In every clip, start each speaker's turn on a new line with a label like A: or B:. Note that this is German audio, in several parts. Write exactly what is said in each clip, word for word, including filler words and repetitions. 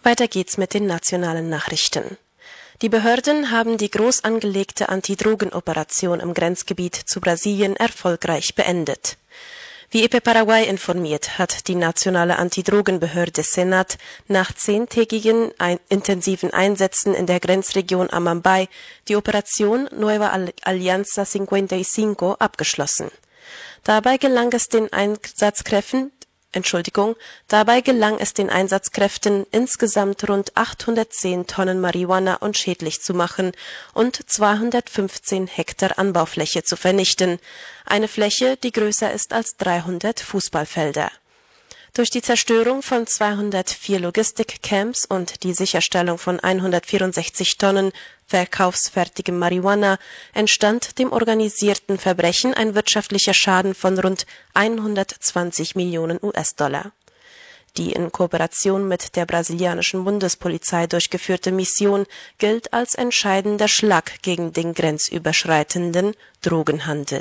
A: Weiter geht's mit den nationalen Nachrichten. Die Behörden haben die groß angelegte Antidrogenoperation im Grenzgebiet zu Brasilien erfolgreich beendet. Wie E P Paraguay informiert, hat die nationale Antidrogenbehörde Senat nach zehntägigen ein intensiven Einsätzen in der Grenzregion Amambay die Operation Nueva Alianza fünfundfünfzig abgeschlossen. Dabei gelang es den Einsatzkräften Entschuldigung, dabei gelang es den Einsatzkräften, insgesamt rund achthundertzehn Tonnen Marihuana unschädlich zu machen und zweihundertfünfzehn Hektar Anbaufläche zu vernichten, eine Fläche, die größer ist als dreihundert Fußballfelder. Durch die Zerstörung von zweihundertvier Logistikcamps und die Sicherstellung von hundertvierundsechzig Tonnen verkaufsfertigem Marihuana entstand dem organisierten Verbrechen ein wirtschaftlicher Schaden von rund hundertzwanzig Millionen US-Dollar. Die in Kooperation mit der brasilianischen Bundespolizei durchgeführte Mission gilt als entscheidender Schlag gegen den grenzüberschreitenden Drogenhandel.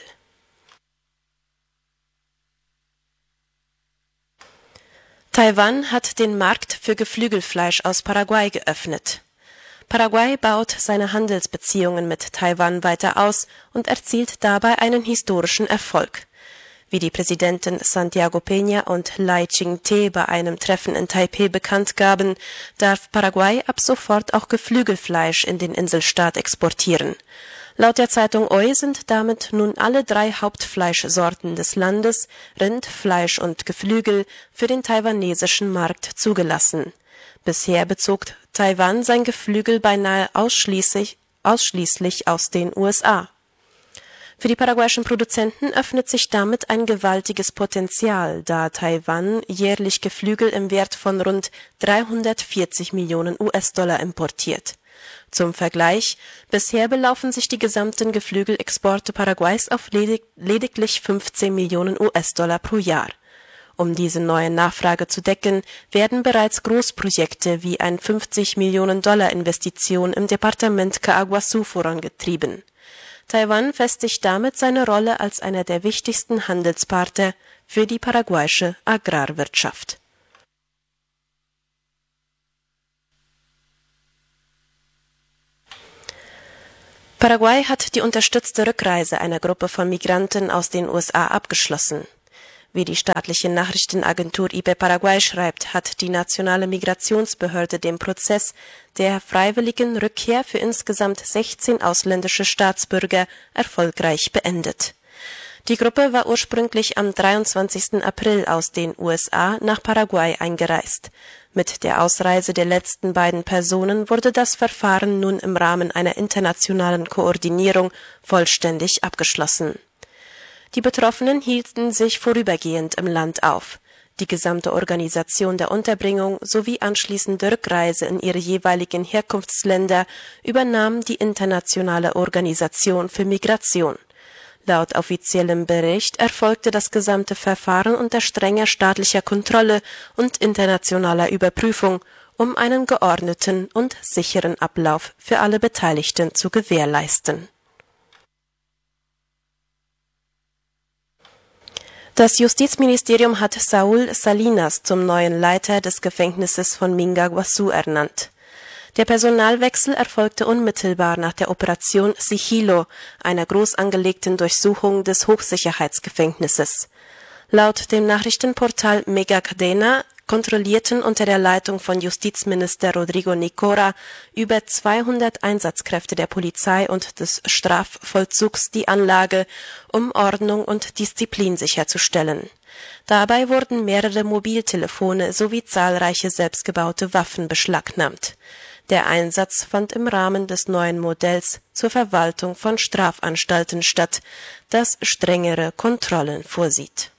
A: Taiwan hat den Markt für Geflügelfleisch aus Paraguay geöffnet. Paraguay baut seine Handelsbeziehungen mit Taiwan weiter aus und erzielt dabei einen historischen Erfolg. Wie die Präsidenten Santiago Peña und Lai Ching-te bei einem Treffen in Taipeh bekannt gaben, darf Paraguay ab sofort auch Geflügelfleisch in den Inselstaat exportieren. Laut der Zeitung Oi sind damit nun alle drei Hauptfleischsorten des Landes, Rind, Fleisch und Geflügel, für den taiwanesischen Markt zugelassen. Bisher bezog Taiwan sein Geflügel beinahe ausschließlich, ausschließlich aus den U S A. Für die paraguayischen Produzenten öffnet sich damit ein gewaltiges Potenzial, da Taiwan jährlich Geflügel im Wert von rund dreihundertvierzig Millionen US-Dollar importiert. Zum Vergleich, bisher belaufen sich die gesamten Geflügelexporte Paraguays auf ledig lediglich fünfzehn Millionen US-Dollar pro Jahr. Um diese neue Nachfrage zu decken, werden bereits Großprojekte wie ein fünfzig Millionen Dollar Investition im Departement Caguazú vorangetrieben. Taiwan festigt damit seine Rolle als einer der wichtigsten Handelspartner für die paraguayische Agrarwirtschaft. Paraguay hat die unterstützte Rückreise einer Gruppe von Migranten aus den U S A abgeschlossen. Wie die staatliche Nachrichtenagentur I P Paraguay schreibt, hat die nationale Migrationsbehörde den Prozess der freiwilligen Rückkehr für insgesamt sechzehn ausländische Staatsbürger erfolgreich beendet. Die Gruppe war ursprünglich am dreiundzwanzigsten April aus den U S A nach Paraguay eingereist. Mit der Ausreise der letzten beiden Personen wurde das Verfahren nun im Rahmen einer internationalen Koordinierung vollständig abgeschlossen. Die Betroffenen hielten sich vorübergehend im Land auf. Die gesamte Organisation der Unterbringung sowie anschließende Rückreise in ihre jeweiligen Herkunftsländer übernahm die Internationale Organisation für Migration. Laut offiziellem Bericht erfolgte das gesamte Verfahren unter strenger staatlicher Kontrolle und internationaler Überprüfung, um einen geordneten und sicheren Ablauf für alle Beteiligten zu gewährleisten. Das Justizministerium hat Saúl Salinas zum neuen Leiter des Gefängnisses von Minga Guazú ernannt. Der Personalwechsel erfolgte unmittelbar nach der Operation Sigilo, einer groß angelegten Durchsuchung des Hochsicherheitsgefängnisses. Laut dem Nachrichtenportal Mega Cadena kontrollierten unter der Leitung von Justizminister Rodrigo Nicora über zweihundert Einsatzkräfte der Polizei und des Strafvollzugs die Anlage, um Ordnung und Disziplin sicherzustellen. Dabei wurden mehrere Mobiltelefone sowie zahlreiche selbstgebaute Waffen beschlagnahmt. Der Einsatz fand im Rahmen des neuen Modells zur Verwaltung von Strafanstalten statt, das strengere Kontrollen vorsieht.